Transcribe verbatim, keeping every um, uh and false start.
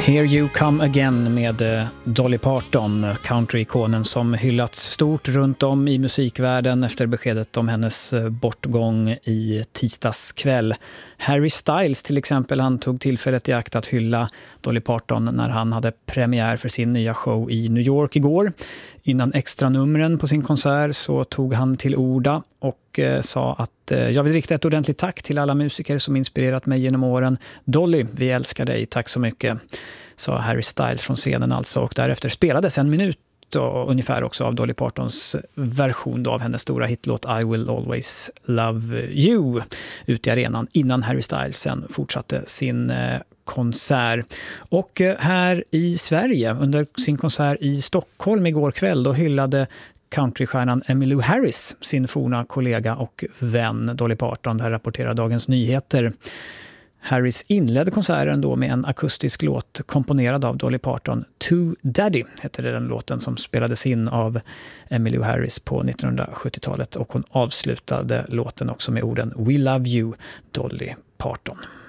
Here You Come Again med Dolly Parton, countryikonen som hyllats stort runt om i musikvärlden efter beskedet om hennes bortgång i tisdagskväll. Harry Styles till exempel, han tog tillfället i akt att hylla Dolly Parton när han hade premiär för sin nya show i New York igår. Innan extra numren på sin konsert så tog han till orda och eh, sa att eh, jag vill rikta ett ordentligt tack till alla musiker som inspirerat mig genom åren. Dolly, vi älskar dig, tack så mycket, sa Harry Styles från scenen alltså. Och därefter spelades en minut då, ungefär också av Dolly Partons version då, av hennes stora hitlåt I Will Always Love You ut i arenan innan Harry Styles sen fortsatte sin eh, konsert. Och här i Sverige under sin konsert i Stockholm igår kväll då hyllade countrystjärnan Emmylou Harris sin forna kollega och vän Dolly Parton. Det här rapporterar Dagens Nyheter. Harris inledde konserten då med en akustisk låt komponerad av Dolly Parton. To Daddy heter det, den låten som spelades in av Emmylou Harris på nittonhundrasjuttiotalet, och hon avslutade låten också med orden We Love You, Dolly Parton.